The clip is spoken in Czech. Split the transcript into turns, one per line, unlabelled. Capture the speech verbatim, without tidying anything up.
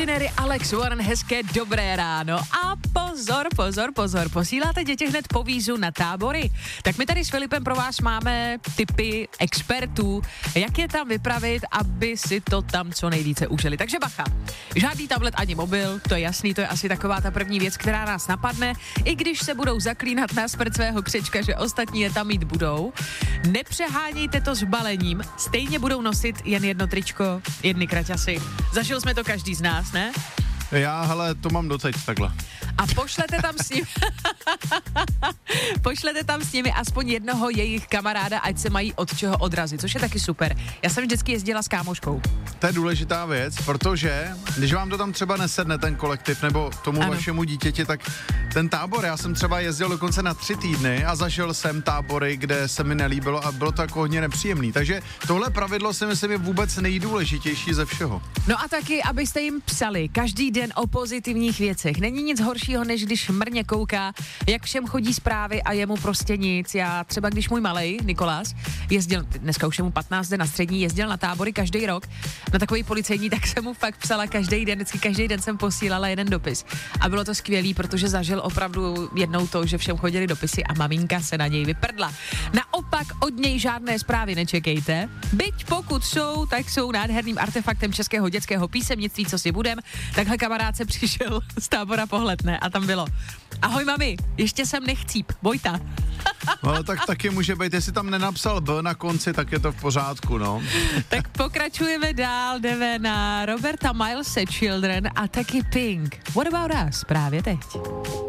Ordinary, Alex Warren, hezké dobré ráno. A pozor, pozor, pozor, posíláte děti hned po vízu na tábory? Tak my tady s Filipem pro vás máme tipy expertů, jak je tam vypravit, aby si to tam co nejvíce užili. Takže bacha, žádný tablet ani mobil, to je jasný, to je asi taková ta první věc, která nás napadne, i když se budou zaklínat na smrt svého křečka, že ostatní je tam mít budou. Nepřehánějte to s balením, stejně budou nosit jen jedno tričko, jedny kraťasy. Zažil jsme to každý z nás, ne?
Já, hele, to mám doteď takhle.
A pošlete tam s ním pošlete tam s nimi aspoň jednoho jejich kamaráda, ať se mají od čeho odrazit, což je taky super. Já jsem vždycky jezdila s kámoškou.
To je důležitá věc, protože když vám to tam třeba nesedne ten kolektiv nebo tomu ano. vašemu dítěti, tak ten tábor, já jsem třeba jezdil dokonce na tři týdny a zažil jsem tábory, kde se mi nelíbilo a bylo to jako hodně nepříjemný. Takže tohle pravidlo si myslím je vůbec nejdůležitější ze všeho.
No a taky, abyste jim psali každý den o pozitivních věcech. Není nic horšího, než když mrně kouká, jak všem chodí zprávy a jemu prostě nic. Já třeba, když můj malej Nikolás jezdil, dneska už je mu patnáct na střední, jezdil na tábory každý rok, na takový policejní, tak jsem mu fakt psala každý den, vždycky každý den jsem posílala jeden dopis. A bylo to skvělý, protože zažil opravdu jednou to, že všem chodili dopisy a maminka se na něj vyprdla. Naopak od něj žádné zprávy nečekejte. Byť pokud jsou, tak jsou nádherným artefaktem českého dětského písemnictví, co si budem. Takhle kamarád se přišel z tábora Pohledné a tam bylo: ahoj mami, ještě jsem nechcíp, Vojta.
No, tak taky může být, jestli tam nenapsal B na konci, tak je to v pořádku, no.
Tak pokračujeme dál, jdeme na Roberta Milese Children a taky Pink. What about us? Právě teď.